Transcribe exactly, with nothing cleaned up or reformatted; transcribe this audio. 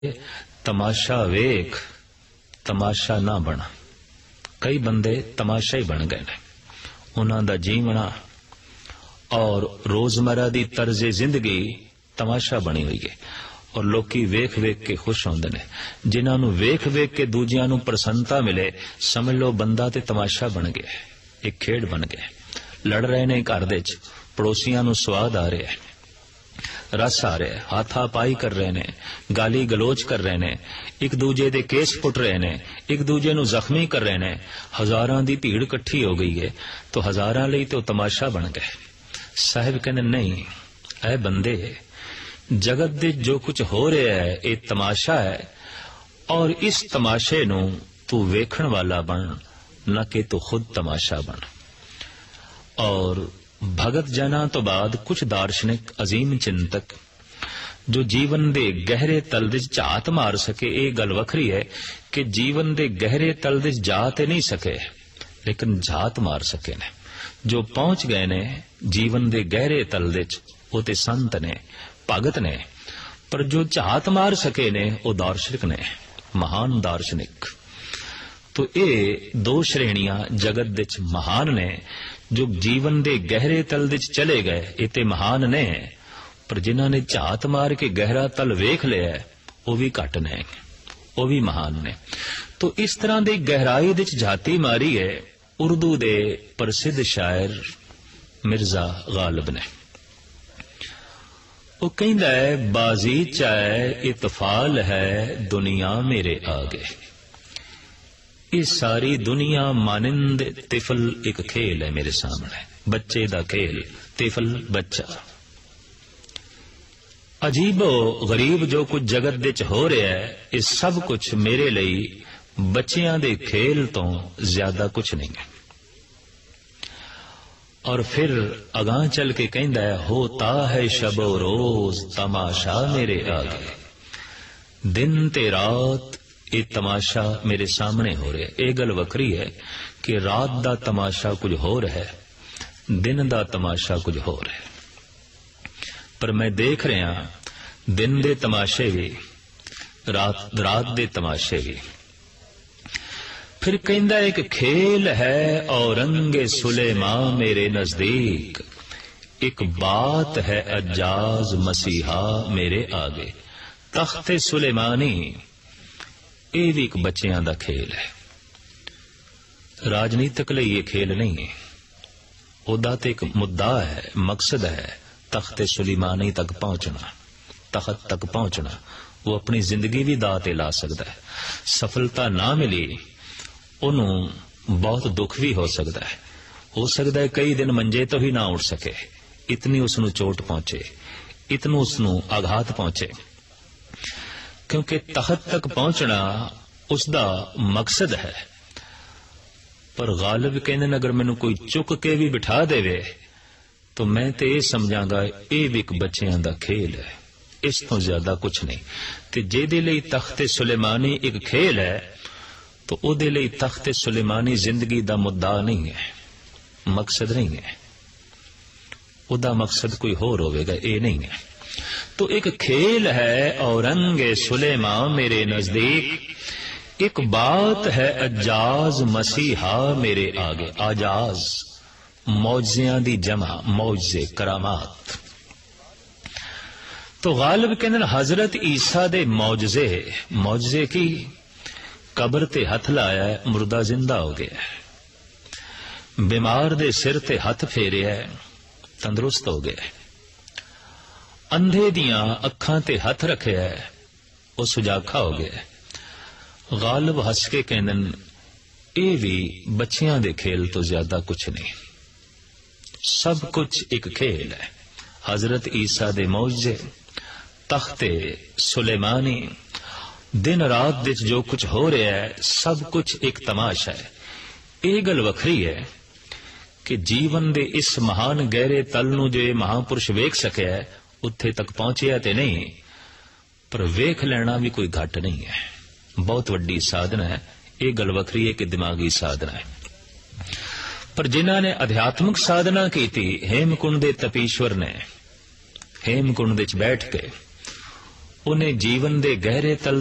तमाशा वेख तमाशा ना बना। कई बंदे तमाशा ही बन गए ने। उन्हां दा जीवना और रोजमर्रा दी तर्जे जिंदगी तमाशा बनी हुई है और लोकी वेख वेख के खुश होंदे ने। जिन्हां नूं वेख वेख के दूजियां नूं प्रसन्नता मिले समझ लो बंदा ते तमाशा बन गया, एक खेड बन गया। लड़ रहे ने घर दे च, पड़ोसियां नूं स्वाद आ रहा है, रस आ रहा है, हाथापाई कर रहे ने, गाली गलोच कर रहे ने, एक दूजे दे केस पुट रहे ने, एक दूजे नूं जख्मी कर रहे ने। हजारां दी भीड़ इकट्ठी हो गई है तो हजारां लई तो तमाशा बन गए। साहिब कहने नहीं ऐ बंदे, जगत दे जो कुछ हो रहा है ये तमाशा है और इस तमाशे नूं तू वेखण वाला बन, न कि तू खुद तमाशा बन। और भगत जना तो बाद कुछ दार्शनिक अजीम चिंतक जो जीवन दे गहरे तल विच झात मार सके, ये गल वखरी है कि जीवन दे गहरे तल विच जा ते नहीं सके लेकिन झात मार सके ने। जो पहुंच गए ने जीवन दे गहरे तल विच वो ते संत ने, भगत ने, पर जो झात मार सके ने वो दार्शनिक ने, महान दार्शनिक। तो ये दो श्रेणियां जगत विच महान ने। जो जीवन दे गहरे तल विच चले गए ये ते महान ने, पर जिन्हां ने झात मार के गहरा तल वेख लिया वो भी घट ने, वो भी महान ने। तो इस तरह की गहराई विच झाती मारी है उर्दू दे प्रसिद्ध शायर मिर्जा गालिब ने। वो कहंदा है बाजी चाहे इतफाल है दुनिया मेरे आगे। ये सारी दुनिया मानिंद तिफल एक खेल है मेरे सामने, बच्चे दा खेल, तिफल बच्चा। अजीबो गरीब जो कुछ जगत विच हो रहा है ये सब कुछ मेरे लिए बच्चियां दे खेल तो ज्यादा कुछ नहीं है। और फिर अगां चल के कहंदा है होता है शबो रोज तमाशा मेरे आगे। दिन ते रात ये तमाशा मेरे सामने हो रहा है। ये गल वखरी है कि रात दा तमाशा कुछ हो रहा है, दिन दा तमाशा कुछ हो रहा है। पर मैं देख रहा दिन दे तमाशे भी, रात रात दे तमाशे भी। फिर कहंदा एक खेल है और रंगे सुलेमा मेरे नजदीक, एक बात है अज्जाज मसीहा मेरे आगे। तख्ते सुलेमानी ये भी एक बच्चियां दा खेल है। राजनीतिक लिए ये खेल नहीं है, ओदा ते एक मुद्दा है, मकसद है तख्ते सुलेमानी तक पहुंचना, तख्त तक पहुंचना। वो अपनी जिंदगी भी दाव ते ला सकता है। सफलता ना मिली उन्होंने बहुत दुख भी हो सकता है, हो सकता है कई दिन मंजे तो ही ना उठ सके, इतनी उसनू चोट पहुंचे, इतनू उसनू आघात पहुंचे। क्योंकि तख्त तक पहुंचना उसका मकसद है। पर गालिब कहने अगर मैनू कोई चुक के भी बिठा देवे तो मैं तो ये समझांगा ये भी एक बच्चियां दा खेल है, इस तो ज्यादा कुछ नहीं। कि जेदे लई तख्ते सुलेमानी एक खेल है तो ओदे लई तख्ते सुलेमानी जिंदगी दा मुद्दा नहीं है, मकसद नहीं है। ओदा मकसद कोई होर होवेगा, ये नहीं है। तो एक खेल है और रंगे सुलेमा मेरे नजदीक, एक बात है अज्जाज मसीहा मेरे आगे। आजाज मौजियां दी जमा, मौजे करामात। तो गालिब कहने हजरत ईसा दे मौजजे, मौजजे की कब्र ते हथ लाया है, मुर्दा जिंदा हो गया है। बीमार दे सिर ते हथ फेरे है, तंदुरुस्त हो गया है। अंधे दियां अखां ते हथ रखे है, वो सुजाखा हो गया है। गालिब हस के कहन ये भी बच्चियां दे खेल तो ज्यादा कुछ नहीं, सब कुछ एक खेल है। हजरत ईसा दे मौजे, तख्ते सुलेमानी, दिन रात विच जो कुछ हो रहा है सब कुछ एक तमाशा है। ये गल वखरी है कि जीवन दे इस महान गहरे तल नूं जो महापुरुष वेख सके है उत्थे तक पहुंचिया ते नहीं, पर वेख लेना भी कोई घट नहीं है, बहुत वड्डी साधना है। ये गल वखरी है कि दिमागी साधना है। पर जिन्हां ने अध्यात्मिक साधना की थी, हेमकुंड दे तपीश्वर ने हेमकुंड विच बैठ के ਉਹਨੇ ਜੀਵਨ ਦੇ ਗਹਿਰੇ ਤਲ